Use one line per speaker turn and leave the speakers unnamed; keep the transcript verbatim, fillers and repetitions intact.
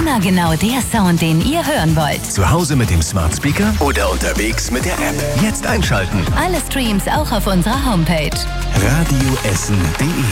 Immer genau der Sound, den ihr hören wollt.
Zu Hause mit dem Smart Speaker oder unterwegs mit der App. Jetzt einschalten.
Alle Streams auch auf unserer Homepage.
radioessen punkt de